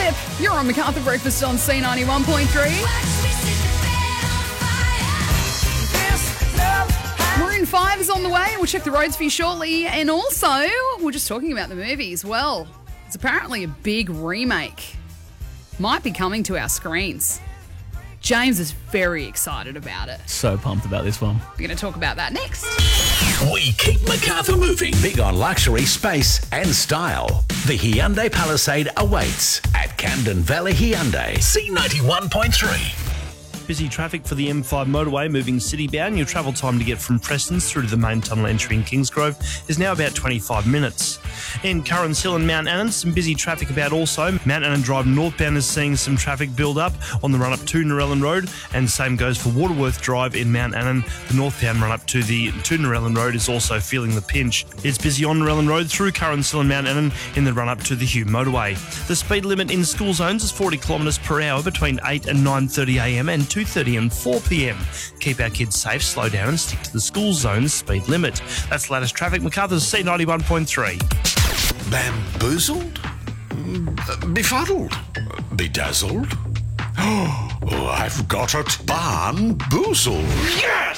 Step. You're on Macarthur Breakfast on C91.3. Maroon 5 is on the way. We'll check the roads for you shortly. And also, we're just talking about the movies. Well, it's apparently a big remake. Might be coming to our screens. James is very excited about it. So pumped about this one. We're going to talk about that next. We keep Macarthur moving. Big on luxury, space and style. The Hyundai Palisade awaits at Camden Valley Hyundai. C91.3. Busy traffic for the M5 motorway moving city-bound. Your travel time to get from Prestons through to the main tunnel entry in Kingsgrove is now about 25 minutes. In Currans Hill and Mount Annan, some busy traffic about also. Mount Annan Drive northbound is seeing some traffic build up on the run-up to Narellan Road, and same goes for Waterworth Drive in Mount Annan. The northbound run-up to Narellan Road is also feeling the pinch. It's busy on Narellan Road through Currans Hill and Mount Annan in the run-up to the Hume motorway. The speed limit in school zones is 40 kilometres per hour between 8 and 9:30am and 2:30 and 4pm. Keep our kids safe, slow down and stick to the school zone's speed limit. That's the latest traffic. Macarthur's C91.3. Bamboozled? Befuddled? Bedazzled? Oh, I've got it. Barnboozled. Yes!